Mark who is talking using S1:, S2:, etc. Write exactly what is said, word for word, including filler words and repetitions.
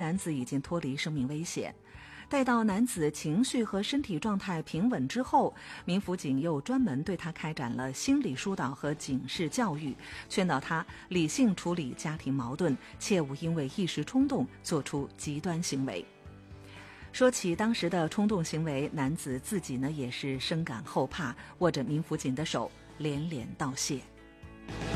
S1: 男子已经脱离生命危险。待到男子情绪和身体状态平稳之后，民辅警又专门对他开展了心理疏导和警示教育，劝导他理性处理家庭矛盾，切勿因为一时冲动做出极端行为。说起当时的冲动行为，男子自己呢也是深感后怕，握着民辅警的手连连道谢。